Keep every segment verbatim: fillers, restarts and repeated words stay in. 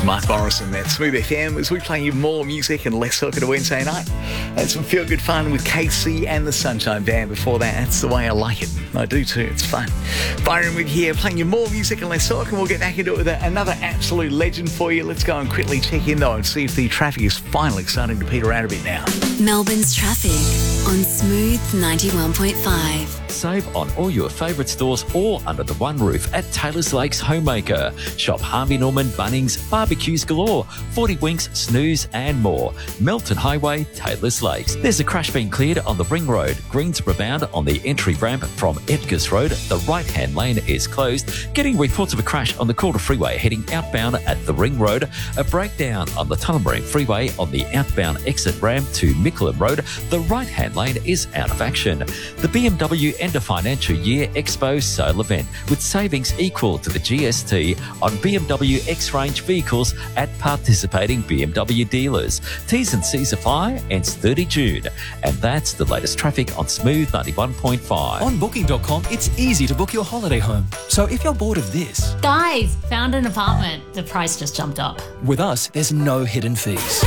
Mark Morrison at Smooth F M as we play you more music and less talk at a Wednesday night. Had some feel good fun with K C and the Sunshine Band before that. That's the way I like it. I do too. It's fun. Byron with here playing you more music and less talk, and we'll get back into it with another absolute legend for you. Let's go and quickly check in though and see if the traffic is finally starting to peter out a bit now. Melbourne's traffic on Smooth ninety-one point five. Save on all your favourite stores all under the one roof at Taylor's Lakes Homemaker. Shop Harvey Norman, Bunnings, barbecues galore, forty Winks, Snooze and more. Melton Highway, Taylor's Lakes. There's a crash being cleared on the Ring Road. Greensboro bound on the entry ramp from Edgars Road. The right-hand lane is closed. Getting reports of a crash on the Calder Freeway heading outbound at the Ring Road. A breakdown on the Tullamarine Freeway on the outbound exit ramp to Mickleham Road. The right-hand lane is out of action. The B M W End of Financial Year Expo Sale Event with savings equal to the G S T on B M W X-Range vehicles at participating B M W dealers. T's and C's apply, ends thirty June. And that's the latest traffic on Smooth ninety-one point five. On booking dot com, it's easy to book your holiday home. So if you're bored of this... Guys, found an apartment. The price just jumped up. With us, there's no hidden fees.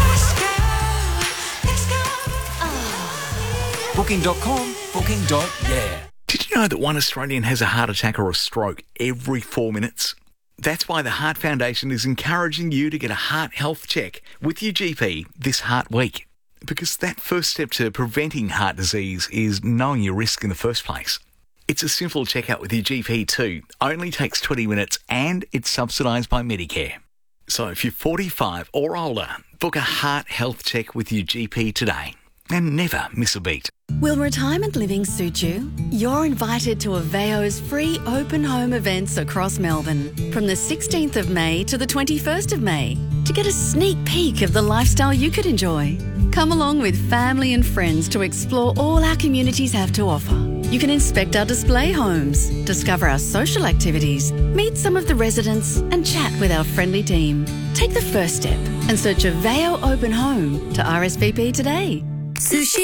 booking dot com, booking. Yeah. Did you know that one Australian has a heart attack or a stroke every four minutes? That's why the Heart Foundation is encouraging you to get a heart health check with your G P this Heart Week. Because that first step to preventing heart disease is knowing your risk in the first place. It's a simple checkout with your G P too. Only takes twenty minutes and it's subsidised by Medicare. So if you're forty-five or older, book a heart health check with your G P today and never miss a beat. Will retirement living suit you? You're invited to Aveo's free open home events across Melbourne from the sixteenth of May to the twenty-first of May to get a sneak peek of the lifestyle you could enjoy. Come along with family and friends to explore all our communities have to offer. You can inspect our display homes, discover our social activities, meet some of the residents and chat with our friendly team. Take the first step and search Aveo Open Home to R S V P today. Sushi